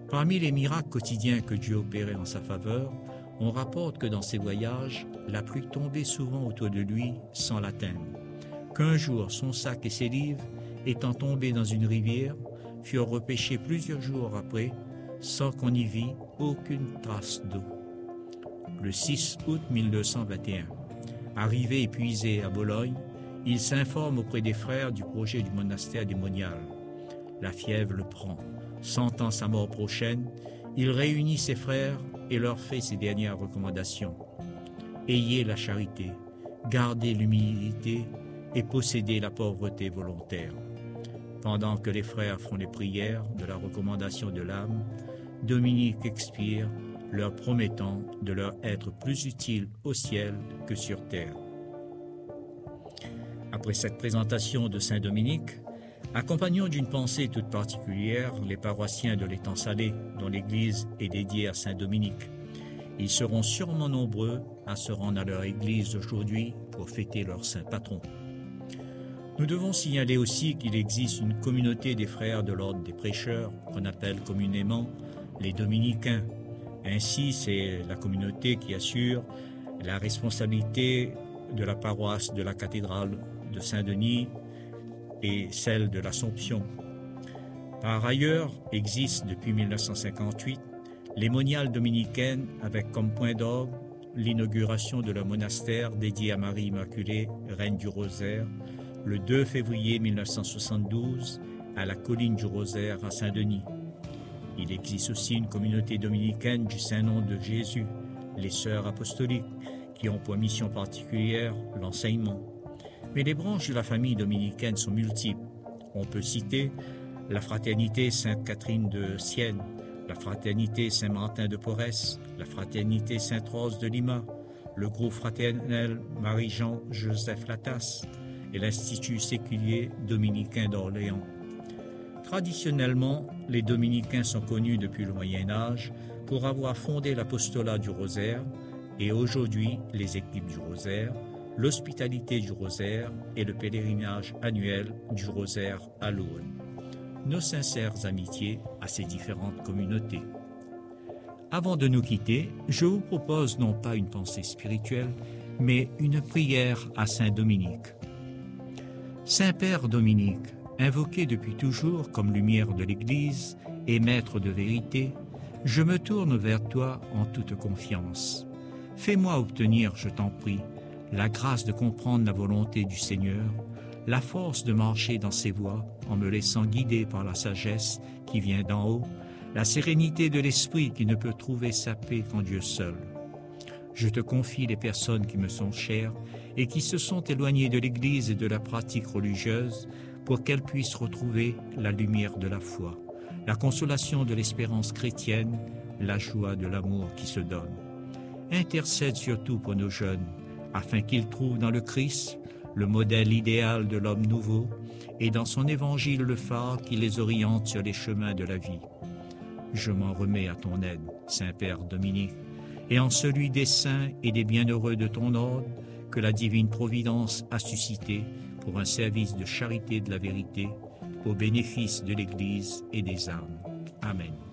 Parmi les miracles quotidiens que Dieu opérait en sa faveur, on rapporte que dans ses voyages, la pluie tombait souvent autour de lui sans l'atteindre, qu'un jour son sac et ses livres, étant tombés dans une rivière, furent repêchés plusieurs jours après, sans qu'on y vît aucune trace d'eau. Le 6 août 1221, arrivé épuisé à Bologne, il s'informe auprès des frères du projet du monastère des Moniales. La fièvre le prend. Sentant sa mort prochaine, il réunit ses frères et leur fait ces dernières recommandations. Ayez la charité, gardez l'humilité et possédez la pauvreté volontaire. Pendant que les frères font les prières de la recommandation de l'âme, Dominique expire, leur promettant de leur être plus utile au ciel que sur terre. Après cette présentation de Saint Dominique, accompagnons d'une pensée toute particulière les paroissiens de l'Étang Salé, dont l'église est dédiée à Saint Dominique. Ils seront sûrement nombreux à se rendre à leur église aujourd'hui pour fêter leur saint patron. Nous devons signaler aussi qu'il existe une communauté des frères de l'ordre des prêcheurs, qu'on appelle communément les dominicains. Ainsi, c'est la communauté qui assure la responsabilité de la paroisse de la cathédrale de Saint-Denis et celle de l'Assomption. Par ailleurs, existent depuis 1958 les moniales dominicaines avec comme point d'orgue l'inauguration de leur monastère dédié à Marie Immaculée, Reine du Rosaire, le 2 février 1972 à la colline du Rosaire à Saint-Denis. Il existe aussi une communauté dominicaine du Saint-Nom de Jésus, les Sœurs apostoliques, qui ont pour mission particulière l'enseignement. Mais les branches de la famille dominicaine sont multiples. On peut citer la Fraternité Sainte-Catherine de Sienne, la Fraternité Saint-Martin de Porres, la Fraternité Sainte-Rose de Lima, le groupe fraternel Marie-Jean-Joseph Latas et l'Institut séculier dominicain d'Orléans. Traditionnellement, les dominicains sont connus depuis le Moyen-Âge pour avoir fondé l'apostolat du Rosaire et aujourd'hui les équipes du Rosaire, l'hospitalité du Rosaire et le pèlerinage annuel du Rosaire à l'Aune. Nos sincères amitiés à ces différentes communautés. Avant de nous quitter, je vous propose non pas une pensée spirituelle, mais une prière à Saint Dominique. Saint-Père Dominique, invoqué depuis toujours comme lumière de l'Église et maître de vérité, je me tourne vers toi en toute confiance. Fais-moi obtenir, je t'en prie, la grâce de comprendre la volonté du Seigneur, la force de marcher dans ses voies en me laissant guider par la sagesse qui vient d'en haut, la sérénité de l'esprit qui ne peut trouver sa paix qu'en Dieu seul. Je te confie les personnes qui me sont chères et qui se sont éloignées de l'Église et de la pratique religieuse pour qu'elles puissent retrouver la lumière de la foi, la consolation de l'espérance chrétienne, la joie de l'amour qui se donne. Intercède surtout pour nos jeunes, afin qu'ils trouvent dans le Christ le modèle idéal de l'homme nouveau et dans son évangile le phare qui les oriente sur les chemins de la vie. Je m'en remets à ton aide, Saint-Père Dominique, et en celui des saints et des bienheureux de ton ordre que la divine providence a suscité pour un service de charité de la vérité au bénéfice de l'Église et des âmes. Amen.